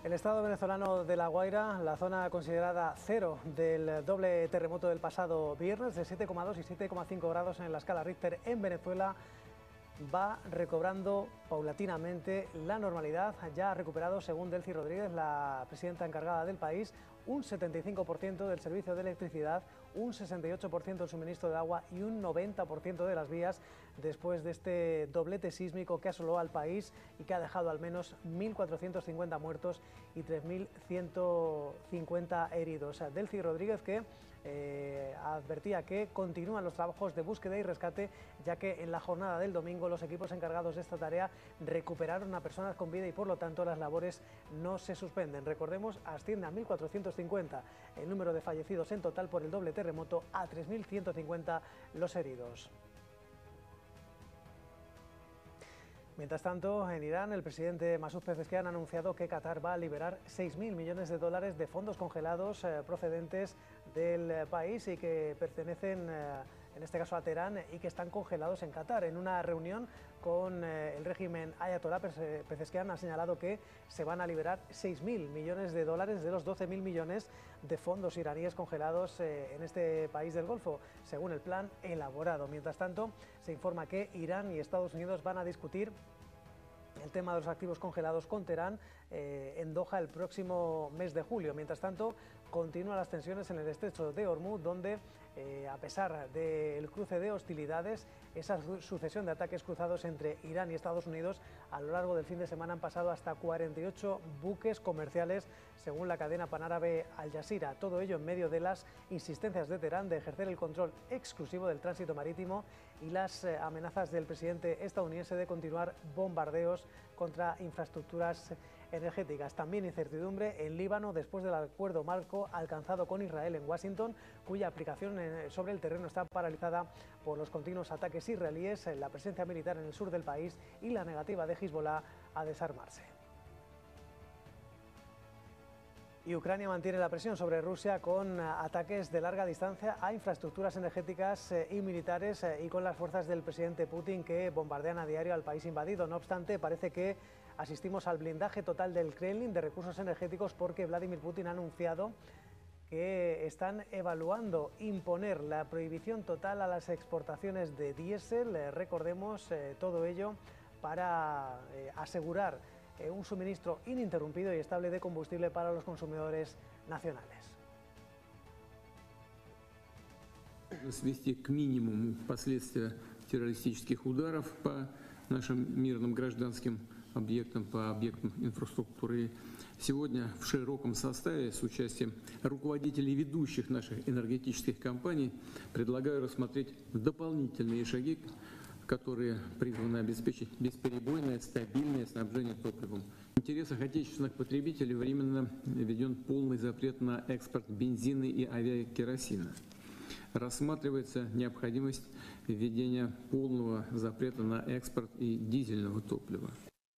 El estado venezolano de La Guaira, la zona considerada cero del doble terremoto del pasado viernes, de 7,2 y 7,5 grados en la escala Richter en Venezuela, va recobrando paulatinamente la normalidad. Ya ha recuperado, según Delcy Rodríguez, la presidenta encargada del país, un 75% del servicio de electricidad, un 68% del suministro de agua y un 90% de las vías, después de este doblete sísmico que asoló al país y que ha dejado al menos 1.450 muertos y 3.150 heridos. Delcy Rodríguez, que advertía que continúan los trabajos de búsqueda y rescate, ya que en la jornada del domingo los equipos encargados de esta tarea recuperaron a personas con vida y por lo tanto las labores no se suspenden. Recordemos, asciende a 1.450 el número de fallecidos en total por el doble terremoto, a 3.150 los heridos. Mientras tanto, en Irán, el presidente Masoud Pezeshkian ha anunciado que Qatar va a liberar 6.000 millones de dólares de fondos congelados procedentes del país y que pertenecen, en este caso, a Teherán y que están congelados en Qatar. En una reunión con el régimen ayatolá, Pezeshkian ha señalado que se van a liberar 6.000 millones de dólares de los 12.000 millones de fondos iraníes congelados en este país del Golfo, según el plan elaborado. Mientras tanto, se informa que Irán y Estados Unidos van a discutir el tema de los activos congelados con Teherán en Doha el próximo mes de julio. Mientras tanto, continúan las tensiones en el estrecho de Hormuz, donde a pesar del cruce de hostilidades, esa sucesión de ataques cruzados entre Irán y Estados Unidos, a lo largo del fin de semana han pasado hasta 48 buques comerciales, según la cadena panárabe Al Jazeera. Todo ello en medio de las insistencias de Teherán de ejercer el control exclusivo del tránsito marítimo y las amenazas del presidente estadounidense de continuar bombardeos contra infraestructuras energéticas. También incertidumbre en Líbano después del acuerdo marco alcanzado con Israel en Washington, cuya aplicación sobre el terreno está paralizada por los continuos ataques israelíes, la presencia militar en el sur del país y la negativa de Hezbollah a desarmarse. Y Ucrania mantiene la presión sobre Rusia con ataques de larga distancia a infraestructuras energéticas y militares y con las fuerzas del presidente Putin, que bombardean a diario al país invadido. No obstante, parece que asistimos al blindaje total del Kremlin de recursos energéticos, porque Vladimir Putin ha anunciado que están evaluando imponer la prohibición total a las exportaciones de diésel. Recordemos, todo ello para asegurar un suministro ininterrumpido y estable de combustible para los consumidores nacionales. Свести к минимуму последствия террористических ударов по нашим мирным гражданским объектам, по объектам инфраструктуры. Сегодня в широком составе с участием руководителей ведущих наших энергетических компаний предлагаю рассмотреть дополнительные шаги, которые призваны обеспечить бесперебойное, стабильное снабжение топливом. В интересах отечественных потребителей временно введен полный запрет на экспорт бензина и авиакеросина. Рассматривается необходимость введения полного запрета на экспорт и дизельного топлива.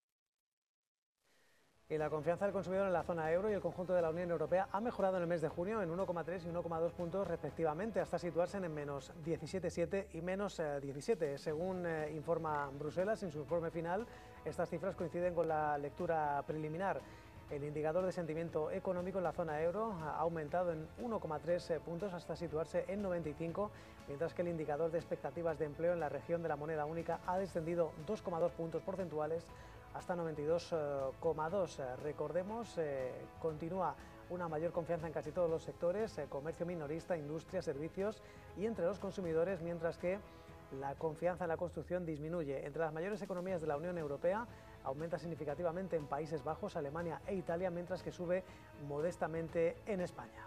Y la confianza del consumidor en la zona euro y el conjunto de la Unión Europea ha mejorado en el mes de junio en 1,3 y 1,2 puntos respectivamente, hasta situarse en menos 17,7 y menos 17. Según informa Bruselas en su informe final, estas cifras coinciden con la lectura preliminar. El indicador de sentimiento económico en la zona euro ha aumentado en 1,3 puntos hasta situarse en 95, mientras que el indicador de expectativas de empleo en la región de la moneda única ha descendido 2,2 puntos porcentuales hasta 92,2. Recordemos, continúa una mayor confianza en casi todos los sectores, comercio minorista, industria, servicios y entre los consumidores, mientras que la confianza en la construcción disminuye. Entre las mayores economías de la Unión Europea aumenta significativamente en Países Bajos, Alemania e Italia, mientras que sube modestamente en España.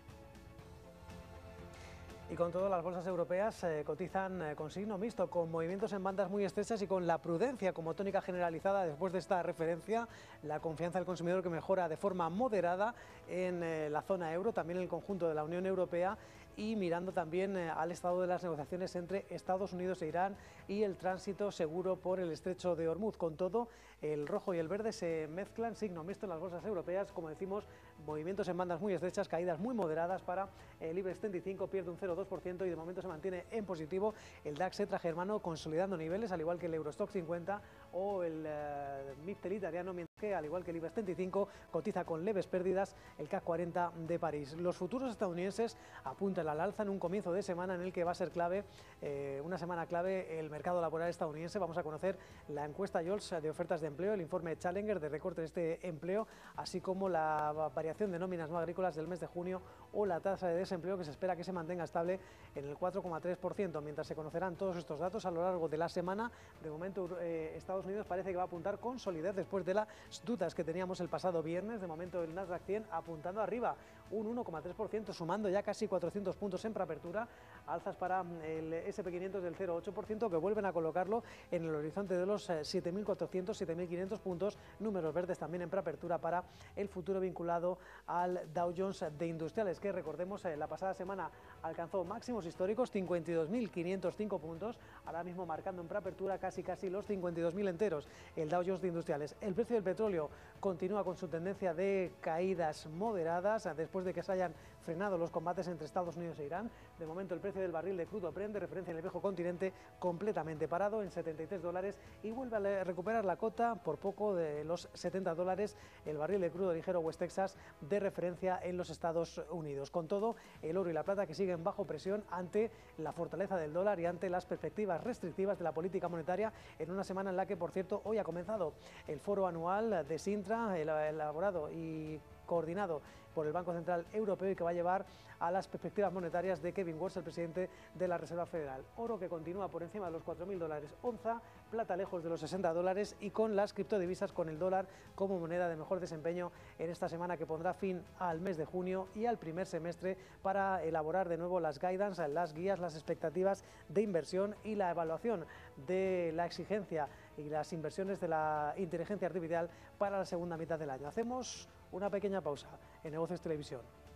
Y con todo, las bolsas europeas cotizan con signo mixto, con movimientos en bandas muy estrechas y con la prudencia como tónica generalizada después de esta referencia. La confianza del consumidor, que mejora de forma moderada en la zona euro, también en el conjunto de la Unión Europea, y mirando también al estado de las negociaciones entre Estados Unidos e Irán y el tránsito seguro por el estrecho de Hormuz. Con todo, el rojo y el verde se mezclan, signo mixto en las bolsas europeas. Como decimos, movimientos en bandas muy estrechas, caídas muy moderadas para el IBEX 35, pierde un 0,2% y de momento se mantiene en positivo el DAX ETRA germano, consolidando niveles, al igual que el Eurostock 50 o el MIPTEL italiano. que, al igual que el IBEX 35, cotiza con leves pérdidas el CAC 40 de París. Los futuros estadounidenses apuntan al alza en un comienzo de semana en el que va a ser clave, una semana clave, el mercado laboral estadounidense. Vamos a conocer la encuesta JOLTS de ofertas de empleo, el informe Challenger de recorte de este empleo, así como la variación de nóminas no agrícolas del mes de junio o la tasa de desempleo, que se espera que se mantenga estable en el 4,3%. Mientras se conocerán todos estos datos a lo largo de la semana, de momento Estados Unidos parece que va a apuntar con solidez después de las dudas que teníamos el pasado viernes. De momento el Nasdaq 100 apuntando arriba un 1,3%, sumando ya casi 400 puntos en preapertura, alzas para el S&P 500 del 0,8%, que vuelven a colocarlo en el horizonte de los 7.400, 7.500 puntos, números verdes también en preapertura para el futuro vinculado al Dow Jones de Industriales, que recordemos la pasada semana alcanzó máximos históricos, 52.505 puntos, ahora mismo marcando en preapertura casi los 52.000 enteros el Dow Jones de Industriales. El precio del petróleo continúa con su tendencia de caídas moderadas después de que se hayan frenado los combates entre Estados Unidos e Irán. De momento el precio del barril de crudo Brent, de referencia en el viejo continente, completamente parado en $73 y vuelve a recuperar la cota por poco de los $70 el barril de crudo ligero West Texas, de referencia en los Estados Unidos. Con todo, el oro y la plata que siguen bajo presión ante la fortaleza del dólar y ante las perspectivas restrictivas de la política monetaria, en una semana en la que, por cierto, hoy ha comenzado el foro anual de Sintra, elaborado y coordinado por el Banco Central Europeo, y que va a llevar a las perspectivas monetarias de Kevin Warsh, el presidente de la Reserva Federal. Oro que continúa por encima de los $4.000 onza, plata lejos de los $60 y con las criptodivisas, con el dólar como moneda de mejor desempeño en esta semana que pondrá fin al mes de junio y al primer semestre, para elaborar de nuevo las guidance, las guías, las expectativas de inversión y la evaluación de la exigencia y las inversiones de la inteligencia artificial para la segunda mitad del año. Hacemos una pequeña pausa en Negocios Televisión.